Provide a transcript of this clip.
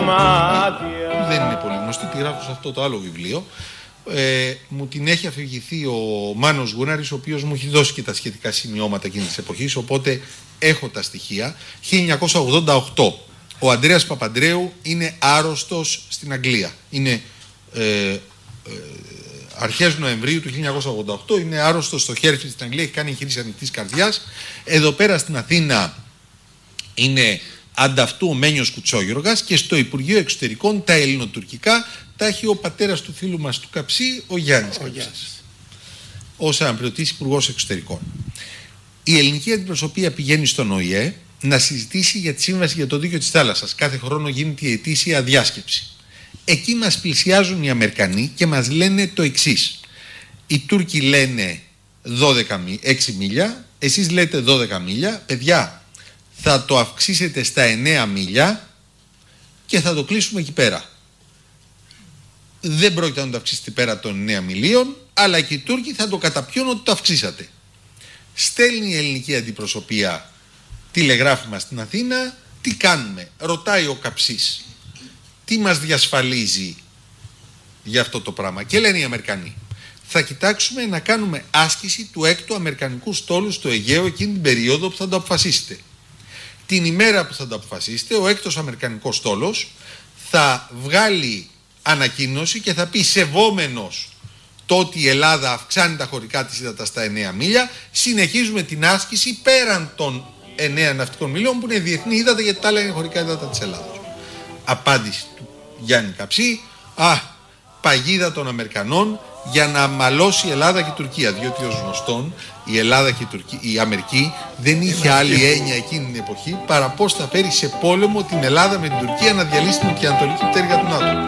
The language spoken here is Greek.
Δεν είναι πολύ γνωστή, τη γράφω σε αυτό το άλλο βιβλίο. Μου την έχει αφηγηθεί ο Μάνος Γούναρης, ο οποίος μου έχει δώσει και τα σχετικά σημειώματα εκείνης της εποχής, οπότε έχω τα στοιχεία. 1988. Ο Ανδρέας Παπανδρέου είναι άρρωστος στην Αγγλία. Είναι αρχές Νοεμβρίου του 1988, είναι άρρωστος στο χέρι στην Αγγλία, έχει κάνει εγχείρηση ανοιχτής καρδιάς. Εδώ πέρα στην Αθήνα είναι ανταυτού ο Μένιος Κουτσόγιοργας και στο Υπουργείο Εξωτερικών τα ελληνοτουρκικά τα έχει ο πατέρας του φίλου μας του Καψί, ο Γιάννης Καψής, ως αναπληρωτής Υπουργός Εξωτερικών. Η ελληνική αντιπροσωπεία πηγαίνει στον ΟΗΕ να συζητήσει για τη Σύμβαση για το Δίκαιο της Θάλασσας. Κάθε χρόνο γίνεται η ετήσια διάσκεψη. Εκεί μας πλησιάζουν οι Αμερικανοί και μας λένε το εξής. Οι Τούρκοι λένε 6 μίλια, εσείς λέτε 12 μίλια, παιδιά, θα το αυξήσετε στα 9 μίλια και θα το κλείσουμε εκεί πέρα. Δεν πρόκειται να το αυξήσετε πέρα των 9 μιλίων, αλλά και οι Τούρκοι θα το καταπιούν ότι το αυξήσατε. Στέλνει η ελληνική αντιπροσωπεία τηλεγράφημα στην Αθήνα, τι κάνουμε? Ρωτάει ο Καψής, τι μας διασφαλίζει για αυτό το πράγμα? Και λένε οι Αμερικανοί, θα κοιτάξουμε να κάνουμε άσκηση του 6ου Αμερικανικού στόλου στο Αιγαίο εκείνη την περίοδο που θα το αποφασίσετε. Την ημέρα που θα το αποφασίσετε, ο 6ος Αμερικανικός στόλος θα βγάλει ανακοίνωση και θα πει, σεβόμενος το ότι η Ελλάδα αυξάνει τα χωρικά της ύδατα στα 9 μίλια, συνεχίζουμε την άσκηση πέραν των 9 ναυτικών μιλίων που είναι διεθνή ύδατα, γιατί τα άλλα είναι χωρικά ύδατα της Ελλάδος. Απάντηση του Γιάννη Καψί, παγίδα των Αμερικανών για να μαλώσει η Ελλάδα και η Τουρκία, διότι ως γνωστόν η Ελλάδα και η Αμερική δεν είχε άλλη έννοια εκείνη την εποχή παρά πώς θα φέρει σε πόλεμο την Ελλάδα με την Τουρκία να διαλύσει την νοτιοανατολική πτέρυγα του ΝΑΤΟ.